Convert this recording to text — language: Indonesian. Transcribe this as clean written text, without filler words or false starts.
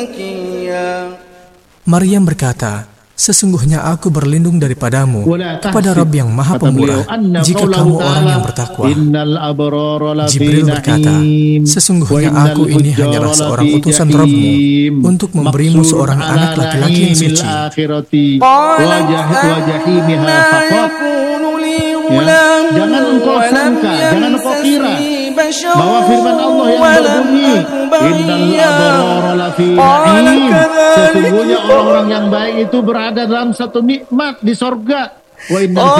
Maryam berkata, sesungguhnya aku berlindung daripadamu kepada Rabb yang Maha Pemurah jika kamu orang yang bertakwa. Jibril berkata, sesungguhnya aku ini hanyalah seorang utusan Rabbmu untuk memberimu seorang anak laki-laki yang suci. Jangan engkau sangka, jangan engkau kira bahwa firman Allah yang berbunyi, innal abrara lafi na'im, sesungguhnya orang-orang yang baik itu berada dalam satu nikmat di sorga. Wa innal